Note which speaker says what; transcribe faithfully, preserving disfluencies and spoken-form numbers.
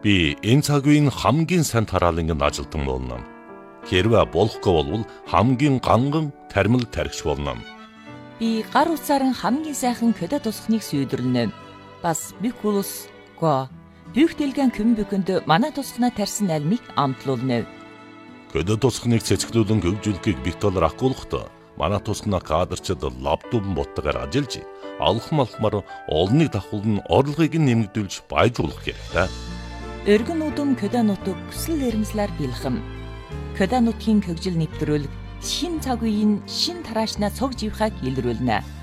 Speaker 1: Би энэ цаг үеийн хамгийн сайн тараалангийн ажилтан болно. Хэрвээ болохгүй бол хамгийн ганган тармил тархич болно.
Speaker 2: Би гар утсаар хамгийн сайхан көдө тусахныг сүйдэрлэнэ. Бас бикулус го бүгдэлгэн көмбөкөнд манай тусахнаа тарьсан альмыг амтлуулна.
Speaker 1: Көдө тусахныг цэцгэлүүлэн хөгжүүлэхийг битолор ахгуулахдаа манай тусахнаа кадрчид лаптопн боттойгоор ажиллаж алхам алхмаар олныг давхуулн орлогыг нэмэгдүүлж баяжуулах хэрэгтэй.
Speaker 2: Өргөн удам көдө нутаг хүсэл эрмслэр бэлхэм. Көдө нутгийн хөгжил нэвтрүүлэг шин цаг үеийн шин тараашнаа цог живхаг илрүүлнэ.